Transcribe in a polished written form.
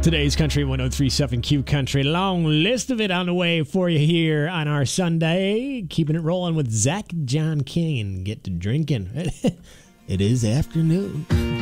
Today's Country 103.7 Q Country. Long list of it on the way for you here on our Sunday. Keeping it rolling with Zach John King and get to drinking. It is afternoon.